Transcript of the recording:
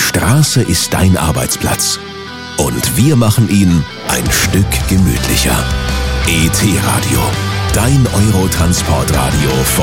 Straße ist dein Arbeitsplatz. Und wir machen ihn ein Stück gemütlicher. ET Radio, dein Eurotransportradio